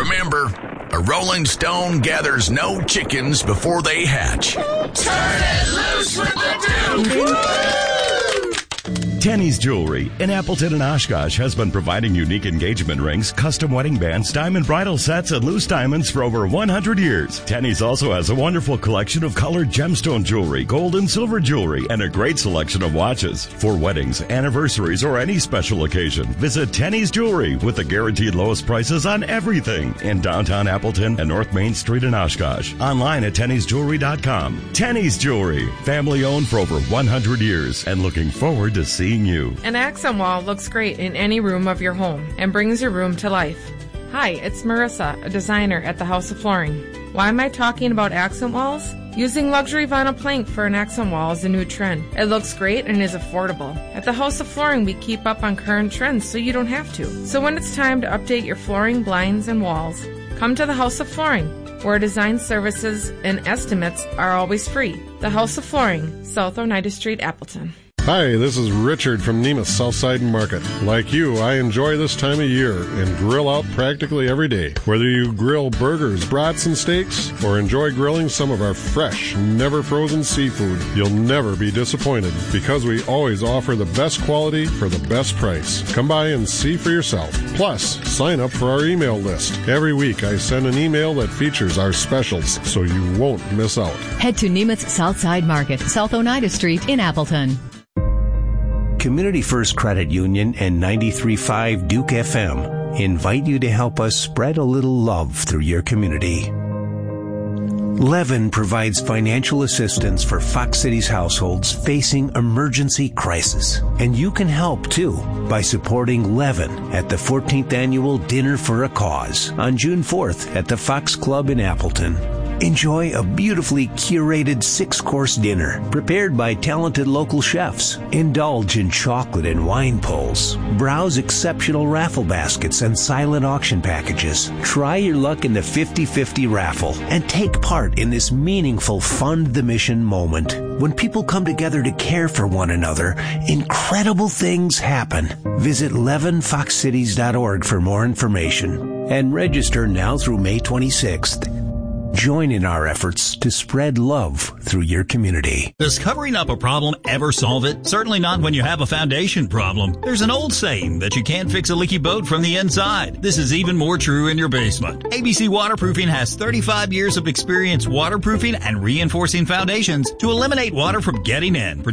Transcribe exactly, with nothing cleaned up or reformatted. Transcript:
Remember, a rolling stone gathers no chickens before they hatch. Turn it loose with the Duke! Tenny's Jewelry in Appleton and Oshkosh has been providing unique engagement rings, custom wedding bands, diamond bridal sets, and loose diamonds for over one hundred years. Tenny's also has a wonderful collection of colored gemstone jewelry, gold and silver jewelry, and a great selection of watches. For weddings, anniversaries, or any special occasion, visit Tenny's Jewelry with the guaranteed lowest prices on everything in downtown Appleton and North Main Street in Oshkosh. Online at tennys jewelry dot com. Tenny's Jewelry, family owned for over one hundred years, and looking forward to seeing you. An accent wall looks great in any room of your home and brings your room to life. Hi, it's Marissa, a designer at the House of Flooring. Why am I talking about accent walls? Using luxury vinyl plank for an accent wall is a new trend. It looks great and is affordable. At the House of Flooring, we keep up on current trends so you don't have to. So when it's time to update your flooring, blinds, and walls, come to the House of Flooring, where design services and estimates are always free. The House of Flooring, South Oneida Street, Appleton. Hi, this is Richard from Nemeth Southside Market. Like you, I enjoy this time of year and grill out practically every day. Whether you grill burgers, brats, and steaks, or enjoy grilling some of our fresh, never frozen seafood, you'll never be disappointed because we always offer the best quality for the best price. Come by and see for yourself. Plus, sign up for our email list. Every week I send an email that features our specials so you won't miss out. Head to Nemeth Southside Market, South Oneida Street in Appleton. Community First Credit Union and ninety-three point five Duke F M invite you to help us spread a little love through your community. Levin provides financial assistance for Fox Cities households facing emergency crisis. And you can help, too, by supporting Levin at the fourteenth Annual Dinner for a Cause on June fourth at the Fox Club in Appleton. Enjoy a beautifully curated six-course dinner prepared by talented local chefs. Indulge in chocolate and wine pulls. Browse exceptional raffle baskets and silent auction packages. Try your luck in the fifty-fifty raffle and take part in this meaningful Fund the Mission moment. When people come together to care for one another, incredible things happen. Visit levin fox cities dot org for more information and register now through May twenty-sixth. Join in our efforts to spread love through your community. Does covering up a problem ever solve it? Certainly not when you have a foundation problem. There's an old saying that you can't fix a leaky boat from the inside. This is even more true in your basement. A B C Waterproofing has thirty-five years of experience waterproofing and reinforcing foundations to eliminate water from getting in.